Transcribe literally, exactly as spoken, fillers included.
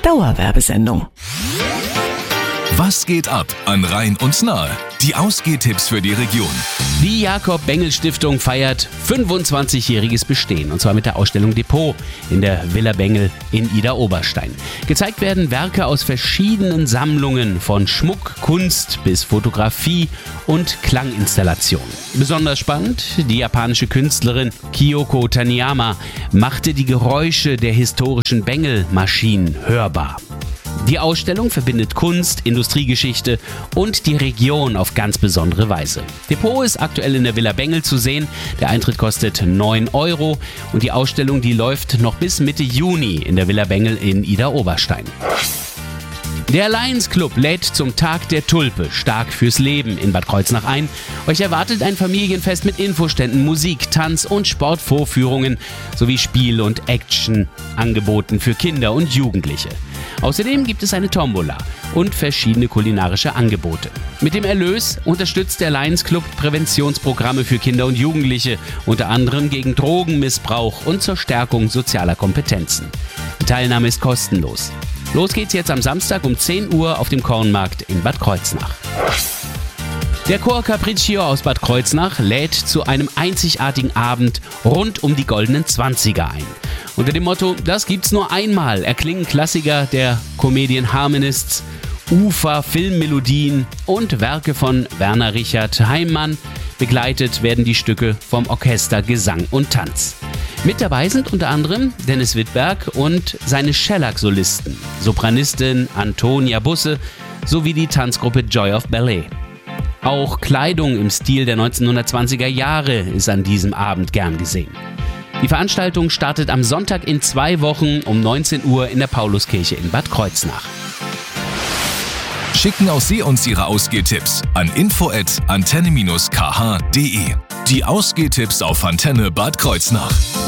Dauerwerbesendung. Was geht ab an Rhein und Nahe? Die Ausgehtipps für die Region. Die Jakob-Bengel-Stiftung feiert fünfundzwanzigjähriges Bestehen, und zwar mit der Ausstellung Depot in der Villa Bengel in Idar-Oberstein. Gezeigt werden Werke aus verschiedenen Sammlungen, von Schmuck, Kunst bis Fotografie und Klanginstallationen. Besonders spannend, die japanische Künstlerin Kyoko Taniyama machte die Geräusche der historischen Bengel-Maschinen hörbar. Die Ausstellung verbindet Kunst, Industriegeschichte und die Region auf ganz besondere Weise. Depot ist aktuell in der Villa Bengel zu sehen. Der Eintritt kostet neun Euro und die Ausstellung, die läuft noch bis Mitte Juni in der Villa Bengel in Idar-Oberstein. Der Lions Club lädt zum Tag der Tulpe stark fürs Leben in Bad Kreuznach ein. Euch erwartet ein Familienfest mit Infoständen, Musik, Tanz und Sportvorführungen sowie Spiel- und Action-Angeboten für Kinder und Jugendliche. Außerdem gibt es eine Tombola und verschiedene kulinarische Angebote. Mit dem Erlös unterstützt der Lions Club Präventionsprogramme für Kinder und Jugendliche, unter anderem gegen Drogenmissbrauch und zur Stärkung sozialer Kompetenzen. Die Teilnahme ist kostenlos. Los geht's jetzt am Samstag um zehn Uhr auf dem Kornmarkt in Bad Kreuznach. Der Chor Capriccio aus Bad Kreuznach lädt zu einem einzigartigen Abend rund um die goldenen Zwanziger ein. Unter dem Motto „Das gibt's nur einmal“ erklingen Klassiker der Comedian Harmonists, Ufer, Filmmelodien und Werke von Werner Richard Heimann. Begleitet werden die Stücke vom Orchester Gesang und Tanz. Mit dabei sind unter anderem Dennis Wittberg und seine Shellac-Solisten, Sopranistin Antonia Busse sowie die Tanzgruppe Joy of Ballet. Auch Kleidung im Stil der neunzehnhundertzwanziger Jahre ist an diesem Abend gern gesehen. Die Veranstaltung startet am Sonntag in zwei Wochen um neunzehn Uhr in der Pauluskirche in Bad Kreuznach. Schicken auch Sie uns Ihre Ausgehtipps an info at antenne dash k h punkt de. Die Ausgehtipps auf Antenne Bad Kreuznach.